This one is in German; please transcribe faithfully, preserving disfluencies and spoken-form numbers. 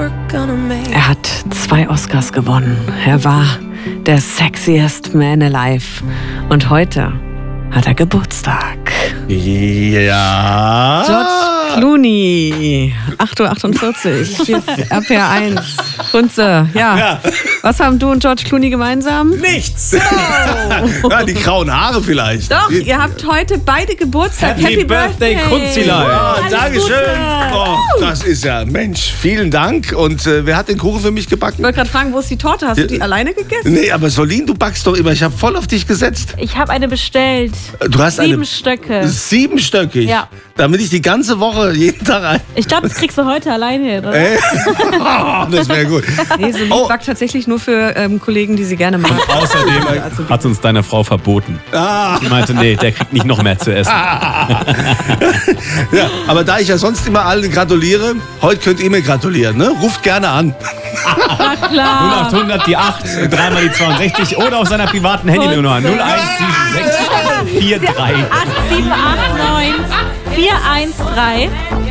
Er hat zwei Oscars gewonnen. Er war der sexiest man alive. Und heute hat er Geburtstag. Ja. George Clooney. acht Uhr achtundvierzig. Hier ist R P R eins. Kunze, ja. ja. Was haben du und George Clooney gemeinsam? Nichts. Oh. Ja, die grauen Haare vielleicht. Doch, ihr habt heute beide Geburtstag. Happy, Happy Birthday, Kunzilein. Oh, Dankeschön. Oh, das ist ja, Mensch, vielen Dank. Und äh, wer hat den Kuchen für mich gebacken? Ich wollte gerade fragen, wo ist die Torte? Hast du die ja. alleine gegessen? Nee, aber Solin, du backst doch immer. Ich habe voll auf dich gesetzt. Ich habe eine bestellt. Du hast Sieben eine Stöcke. Siebenstöckig? Ja. Damit ich die ganze Woche jeden Tag ein... Ich glaube, das kriegst du heute alleine hin, oder? Äh? Oh, das wäre gut. Nee, Solin oh. backt tatsächlich nur für ähm, Kollegen, die sie gerne mag. Außerdem hat uns deine Frau verboten. Ah. Die meinte, nee, der kriegt nicht noch mehr zu essen. Ja, aber da ich ja sonst immer allen gratuliere, heute könnt ihr mir gratulieren, ne? Ruft gerne an. Na klar. null acht hundert die acht, dreimal die zweiundsechzig oder auf seiner privaten Handynummer null eins sieben sechs vier drei acht sieben acht neun vier eins drei.